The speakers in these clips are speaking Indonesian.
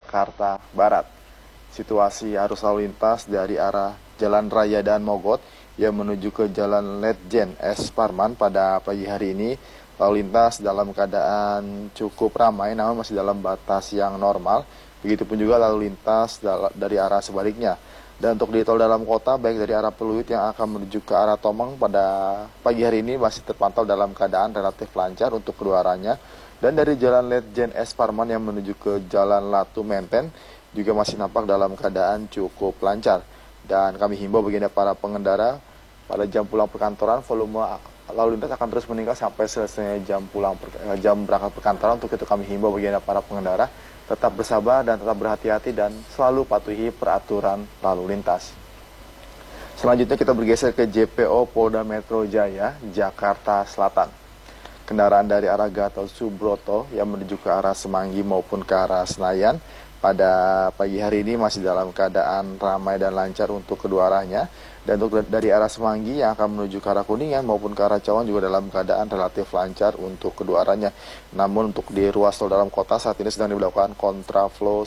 Jakarta Barat. Situasi arus lalu lintas dari arah Jalan Raya Daan Mogot yang menuju ke Jalan Letjen S. Parman pada pagi hari ini, lalu lintas dalam keadaan cukup ramai namun masih dalam batas yang normal. Begitupun juga lalu lintas dari arah sebaliknya. Dan untuk di tol dalam kota, baik dari arah Pluit yang akan menuju ke arah Tomang pada pagi hari ini masih terpantau dalam keadaan relatif lancar untuk kedua arahnya. Dan dari Jalan Letjen S. Parman yang menuju ke Jalan Latu Menten juga masih nampak dalam keadaan cukup lancar. Dan kami himbau bagi para pengendara pada jam pulang perkantoran volume lalu lintas akan terus meningkat sampai selesai jam berangkat perkantoran. Untuk itu kami himbau bagi para pengendara tetap bersabar dan tetap berhati-hati dan selalu patuhi peraturan lalu lintas. Selanjutnya kita bergeser ke JPO Polda Metro Jaya, Jakarta Selatan. Kendaraan dari arah Gatot Subroto yang menuju ke arah Semanggi maupun ke arah Senayan pada pagi hari ini masih dalam keadaan ramai dan lancar untuk kedua arahnya. Dan untuk dari arah Semanggi yang akan menuju ke arah Kuningan maupun ke arah Cawang juga dalam keadaan relatif lancar untuk kedua arahnya. Namun untuk di ruas tol dalam kota saat ini sedang diberlakukan kontraflow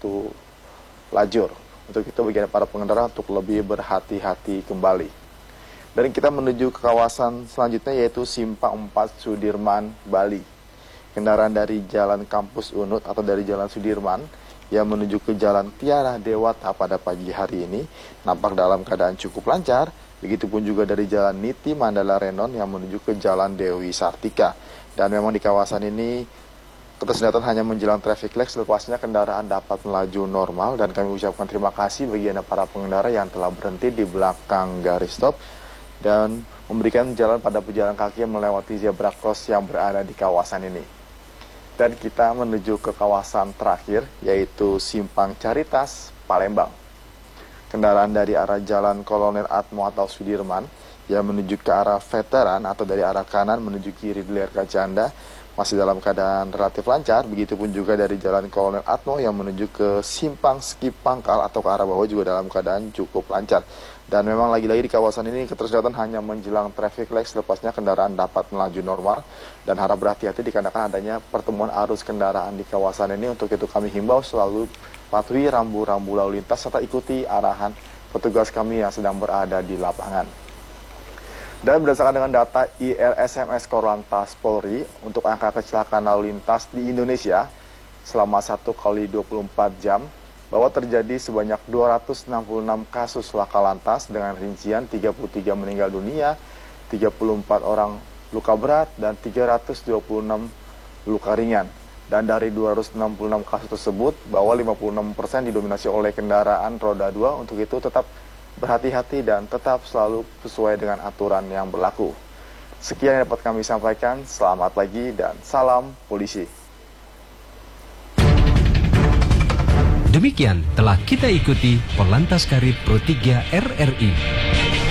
1 lajur. Untuk itu bagi para pengendara untuk lebih berhati-hati kembali. Dan kita menuju ke kawasan selanjutnya yaitu Simpang 4 Sudirman, Bali. Kendaraan dari Jalan Kampus Unut atau dari Jalan Sudirman yang menuju ke Jalan Tiara Dewata pada pagi hari ini nampak dalam keadaan cukup lancar. Begitupun juga dari Jalan Niti Mandala Renon yang menuju ke Jalan Dewi Sartika. Dan memang di kawasan ini ketersediaan hanya menjelang traffic light, selepasnya kendaraan dapat melaju normal. Dan kami ucapkan terima kasih bagi anda para pengendara yang telah berhenti di belakang garis stop dan memberikan jalan pada pejalan kaki yang melewati zebra cross yang berada di kawasan ini. Dan kita menuju ke kawasan terakhir, yaitu Simpang Caritas, Palembang. Kendaraan dari arah Jalan Kolonel Atmo atau Sudirman, yang menuju ke arah Veteran atau dari arah kanan menuju kiri di Lerka Canda, masih dalam keadaan relatif lancar. Begitupun juga dari Jalan Kolonel Atmo yang menuju ke Simpang Skip Pangkal atau ke arah bawah juga dalam keadaan cukup lancar. Dan memang lagi-lagi di kawasan ini ketersediaan hanya menjelang traffic light, selepasnya kendaraan dapat melaju normal. Dan harap berhati-hati dikarenakan adanya pertemuan arus kendaraan di kawasan ini. Untuk itu kami himbau selalu patuhi rambu-rambu lalu lintas serta ikuti arahan petugas kami yang sedang berada di lapangan. Dan berdasarkan dengan data IRSMS Korlantas Polri, untuk angka kecelakaan lalu lintas di Indonesia selama 1 kali 24 jam, bahwa terjadi sebanyak 266 kasus laka lantas dengan rincian 33 meninggal dunia, 34 orang luka berat, dan 326 luka ringan. Dan dari 266 kasus tersebut, bahwa 56% didominasi oleh kendaraan roda 2, untuk itu tetap berhati-hati dan tetap selalu sesuai dengan aturan yang berlaku. Sekian yang dapat kami sampaikan, selamat pagi dan salam polisi. Demikian telah kita ikuti Polantas Karib Pro 3 RRI.